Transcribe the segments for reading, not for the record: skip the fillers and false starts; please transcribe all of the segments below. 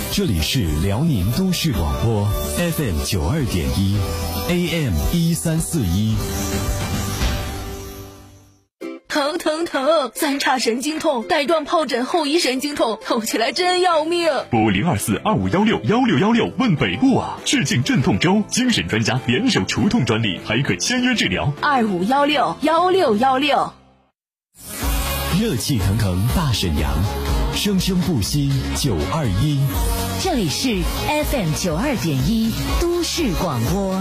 这里是辽宁都市广播 FM 92.1 AM 1341。 疼，三叉神经痛，带状疱疹后遗神经痛，痛起来真要命。 拨02425161616问北部啊！致敬镇痛粥，精神专家联手除痛专利，还可签约治疗。 25161616。 热气腾腾大沈阳，生生不息921。 这里是 FM 92.1都市广播。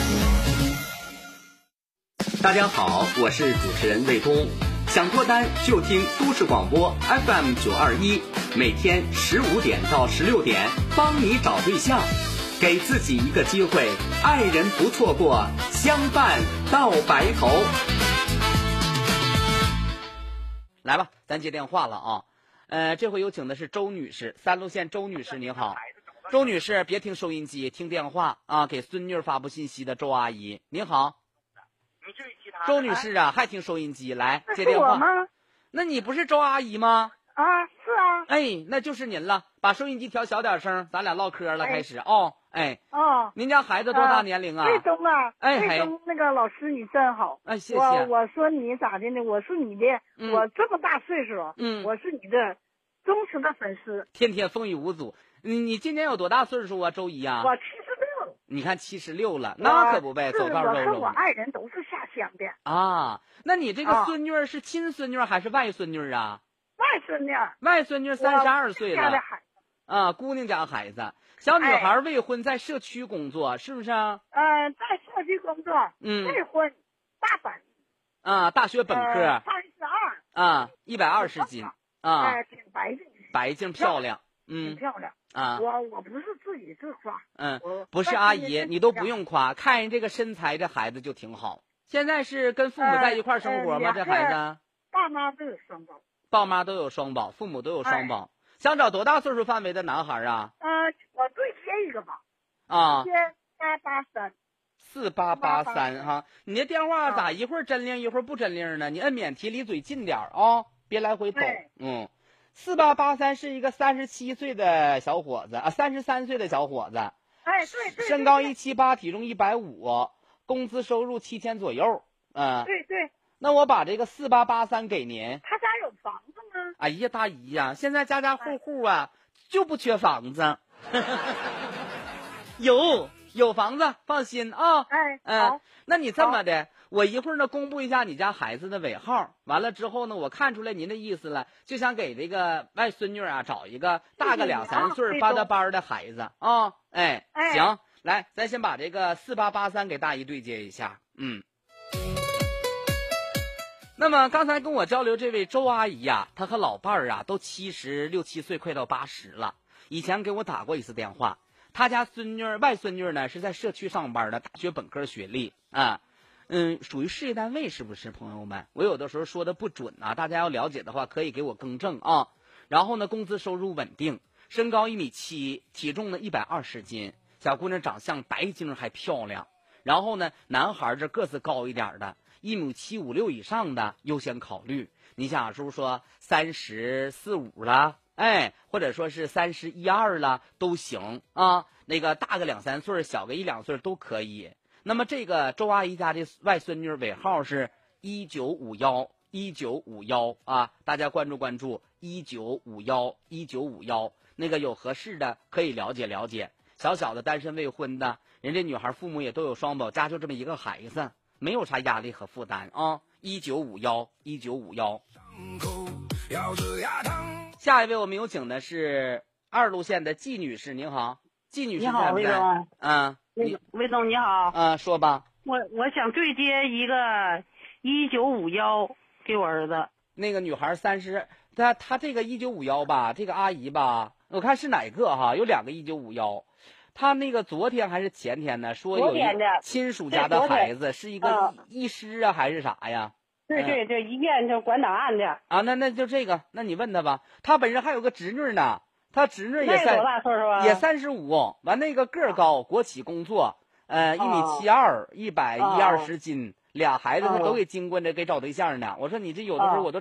大家好，我是主持人魏东。想脱单就听都市广播 FM 921，每天15点到16点，帮你找对象，给自己一个机会，爱人不错过，相伴到白头。来吧，咱接电话了啊。这回有请的是周女士，三路线周女士，您好。周女士，别听收音机，听电话啊，给孙女发布信息的周阿姨，您好。周女士啊，还听收音机，来接电话。那你不是周阿姨吗？ 啊，是啊。 哎，那就是您了。把收音机调小点声，咱俩唠嗑了，开始哦。哎，您家孩子多大年龄啊？ 魏东啊， 魏东那个老师你真好。 哎，谢谢。 我说你咋的呢？我是你的，我这么大岁数，我是你的忠实的粉丝， 天天风雨无阻。你今年有多大岁数啊，周姨啊？ 我76。 你看76了，那可不呗，走道肉肉。 我和我爱人都是下乡的啊。那你这个孙女是亲孙女还是外孙女啊？ 外孙女。 外孙女32岁了。 家的孩子啊，姑娘家孩子，小女孩未婚，在社区工作，是不是啊？ 在社区工作，未婚，大本。 啊，大学本科。 32。 啊，120斤啊。 挺白净。 白净漂亮。 挺漂亮啊！ 我不是自己自夸， 不是阿姨，你都不用夸，看人这个身材，这孩子就挺好。现在是跟父母在一块生活吗？这孩子？ 爸妈都有双保。 爸妈都有双保，父母都有双保。想找多大岁数范围的男孩啊？ 我对接一个吧。 啊。 4883 哈，你这电话咋一会儿真铃一会儿不真铃呢？你摁免提离嘴近点啊，别来回走。4883是一个37岁的小伙子啊，33岁的小伙子。 对， 身高178，体重150，工资收入7000左右。 对。 那我把这个4883给您。 他家有房子吗？ 哎呀，大姨呀，现在家户户啊就不缺房子。有房子，放心啊。 好。 那你这么的，我一会儿呢公布一下你家孩子的尾号，完了之后呢，我看出来您的意思了，就想给这个外孙女啊找一个大个2-3岁发的班的孩子啊。行，来，咱先把这个4883给大姨对接一下。那么刚才跟我交流这位周阿姨呀，她和老伴儿啊都76、7岁，快到80了。以前给我打过一次电话。他家外孙女呢是在社区上班的，大学本科学历啊，属于事业单位，是不是朋友们？我有的时候说的不准啊，大家要了解的话可以给我更正啊。然后呢，工资收入稳定，身高1.7米，体重呢120斤，小姑娘长相白净还漂亮。然后呢，男孩这个子高一点的，1.75、6米以上的优先考虑。你想是不是说34、35了？或者说是31、2了都行啊，那个大个2-3岁，小个1-2岁都可以。那么这个周阿姨家的外孙女尾号是1951啊，大家关注1951，那个有合适的可以了解了解。小小的单身未婚的，人家女孩父母也都有双保，家就这么一个孩子，没有啥压力和负担啊。1951。下一位我们有请的是2路线的季女士，您好，季女士。 你好，魏东。魏东你好。 说吧。 我想对接一个1951给我儿子。 那个女孩30，她这个1951吧，这个阿姨吧，我看是哪个哈？有2个1951。她那个昨天还是前天呢，说有一亲属家的孩子是一个医师啊，还是啥呀？ 对，医院就管档案的啊。那就这个，那你问他吧。他本身还有个侄女呢，他侄女也多大岁数啊？ 也35，完那个个儿高，国企工作，1.72米，120斤，俩孩子他都给经过着给找对象呢。我说你这有的时候我都